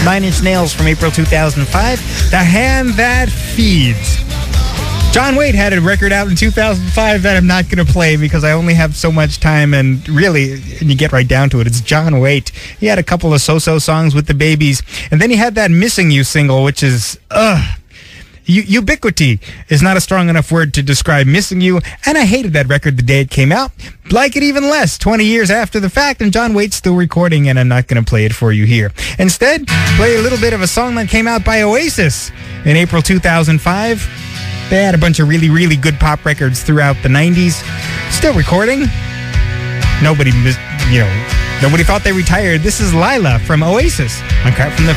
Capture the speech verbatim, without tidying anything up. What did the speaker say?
Nine Inch Nails from April two thousand five. The Hand That Feeds. John Waite had a record out in two thousand five that I'm not going to play because I only have so much time, and really, and you get right down to it, it's John Waite. He had a couple of so-so songs with the Babies, and then he had that Missing You single, which is, ugh. U- ubiquity is not a strong enough word to describe Missing You, and I hated that record the day it came out. Like it even less twenty years after the fact, and John Waite's still recording, and I'm not going to play it for you here. Instead, play a little bit of a song that came out by Oasis in April two thousand five. They had a bunch of really, really good pop records throughout the nineties. Still recording. Nobody, you know, nobody thought they retired. This is Lila from Oasis on Cut from the